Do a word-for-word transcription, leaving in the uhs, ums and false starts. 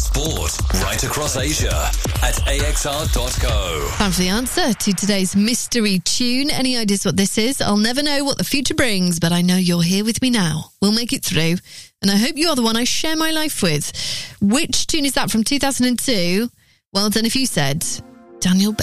Sport right across Asia at A X R dot co. Time for the answer to today's mystery tune. Any ideas what this is? I'll never know what the future brings, but I know you're here with me now. We'll make it through, and I hope you are the one I share my life with. Which tune is that from two thousand two? Well done if you said Daniel